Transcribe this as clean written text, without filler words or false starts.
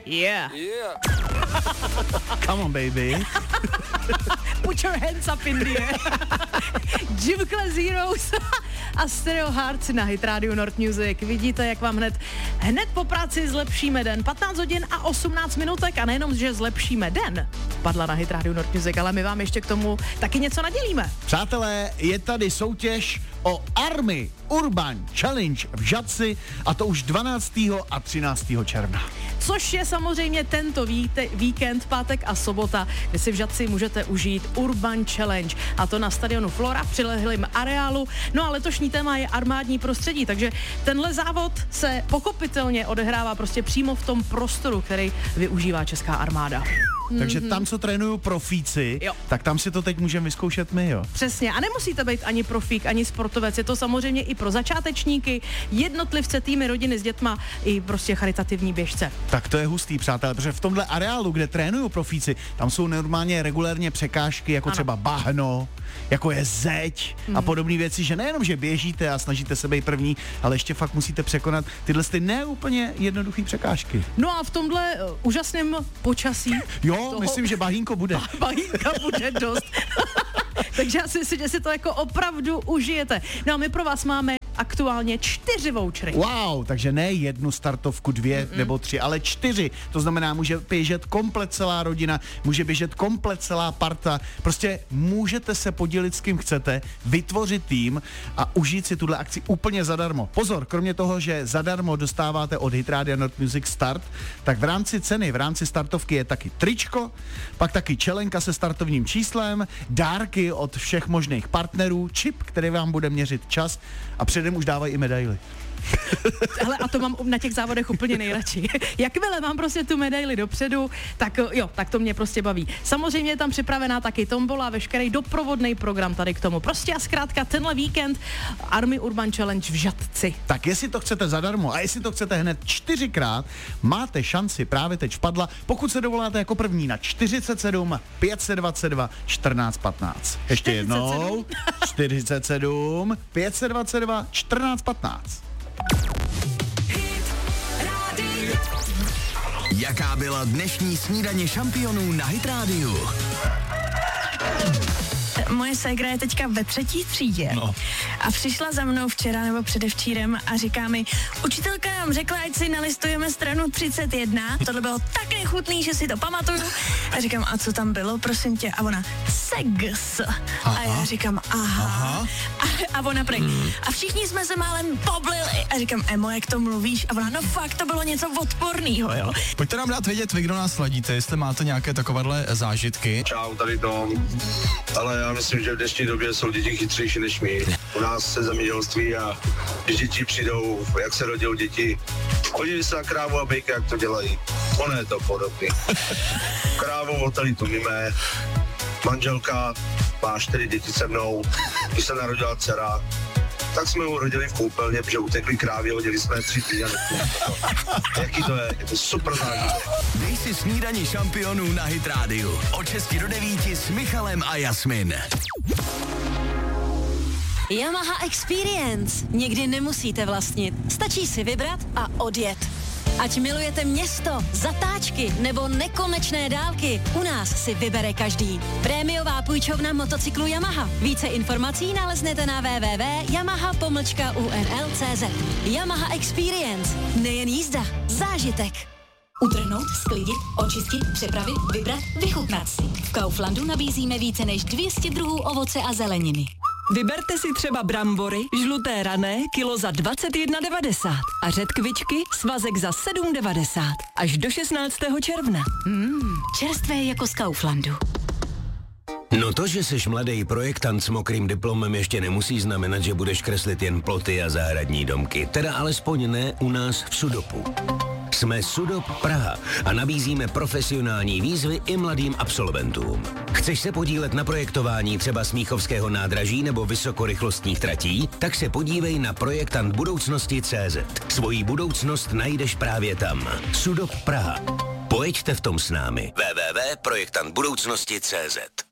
Yeah. Come on, baby. Put your hands up in the air. Gym Class Heroes a Stereo Hearts na Hit Radio North Music. Vidíte, jak vám hned po práci zlepšíme den. 15 hodin a 18 minutek a nejenom, že zlepšíme den, padla na Hit Radio North Music, ale my vám ještě k tomu taky něco nadělíme. Přátelé, je tady soutěž o Army Urban Challenge v Žatci a to už 12. a 13. června. Což je samozřejmě tento víkend, pátek a sobota, kde si v Žatci můžete užít Urban Challenge a to na stadionu Flora v přilehlém areálu. No a letošní téma je armádní prostředí, takže tenhle závod se pochopitelně odehrává prostě přímo v tom prostoru, který využívá česká armáda. Takže tam, co trénují profíci, tak tam si to teď můžeme vyzkoušet my, jo. Přesně, a nemusíte být ani profík, ani sportovec, je to samozřejmě i pro začátečníky, jednotlivce, týmy, rodiny s dětma i prostě charitativní běžce. Tak to je hustý, přátelé, protože v tomhle areálu, kde trénují profíci, tam jsou normálně regulérně překážky, jako třeba bahno, jako je zeď a podobné věci, že nejenom, že běžíte a snažíte se být první, ale ještě fakt musíte překonat tyhle neúplně jednoduché překážky. No a v tomhle úžasném počasí... Jo, myslím, že bahínko bude. Bahínka bude dost. Takže já si myslím, že si to jako opravdu užijete. No a my pro vás máme aktuálně 4 vouchery. Wow, takže ne jednu startovku, 2 nebo 3, ale 4. To znamená, může běžet komplet celá rodina, může běžet komplet celá parta. Prostě můžete se podělit s kým chcete, vytvořit tým a užít si tuhle akci úplně zadarmo. Pozor, kromě toho, že zadarmo dostáváte od Hit Radio North Music start, tak v rámci ceny, v rámci startovky je taky tričko, pak taky čelenka se startovním číslem, dárky od všech možných partnerů, čip, který vám bude měřit čas a předem už dávají i medaily. Hele, a to mám na těch závodech úplně nejradši. Jakmile mám prostě tu medaili dopředu, tak jo, tak to mě prostě baví. Samozřejmě je tam připravená taky tombola, veškerý doprovodný program tady k tomu. Prostě a zkrátka tenhle víkend Army Urban Challenge v Žatci. Tak jestli to chcete zadarmo a jestli to chcete hned 4krát, máte šanci, právě teď vpadla, pokud se dovoláte jako první na 47 522 14 15. Ještě jednou. 47 522 14 15. Jaká byla dnešní snídaně šampionů na Hit Radio? Moje ségra je teďka ve 3. třídě a přišla za mnou včera nebo předevčírem a říká mi, učitelka nám řekla, ať si nalistujeme stranu 31, tohle bylo tak nechutný, že si to pamatuju. A říkám, a co tam bylo, prosím tě? A ona, sex. A já říkám, aha. A ona prý, a všichni jsme se málem poblili. A říkám, Emo, jak to mluvíš? A ona, no fakt, to bylo něco odporného, jo. Pojďte nám dát vědět, vy, kdo nás sledíte, jestli máte nějaké takovéhle zážitky. Čau, tady Tom. Ale já myslím, že v dnešní době jsou děti chytřejší než my. U nás se zemědělství a když děti přijdou, jak se rodí děti, podívej se na krávu a bejka, jak to dělají. Ono je to podobný. Krávu oteli tu míme, manželka má 4 děti se mnou, když se narodila dcera, tak jsme ho rodili v koupelně, protože utekli krávy, hodili jsme 3 týdny. Jaký to je? Je to super zážitek. Dej si snídaní šampionů na Hit Radio. Od 6 do 9 s Michalem a Jasmin. Yamaha Experience. Někdy nemusíte vlastnit. Stačí si vybrat a odjet. Ať milujete město, zatáčky nebo nekonečné dálky, u nás si vybere každý. Prémiová půjčovna motocyklu Yamaha. Více informací naleznete na www.yamaha-unl.cz. Yamaha Experience. Nejen jízda, zážitek. Utrhnout, sklidit, očistit, přepravit, vybrat, vychutnat si. V Kauflandu nabízíme více než 200 druhů ovoce a zeleniny. Vyberte si třeba brambory, žluté rané, kilo za 21,90 a řetkvičky, svazek za 7,90 až do 16. června. Čerstvé jako z Kauflandu. No to, že jsi mladý projektant s mokrým diplomem, ještě nemusí znamenat, že budeš kreslit jen ploty a zahradní domky. Teda alespoň ne u nás v Sudopu. Jsme Sudop Praha a nabízíme profesionální výzvy i mladým absolventům. Chceš se podílet na projektování třeba Smíchovského nádraží nebo vysokorychlostních tratí? Tak se podívej na projektantbudoucnosti.cz. Svoji budoucnost najdeš právě tam. Sudop Praha. Pojeďte v tom s námi. www.projektantbudoucnosti.cz.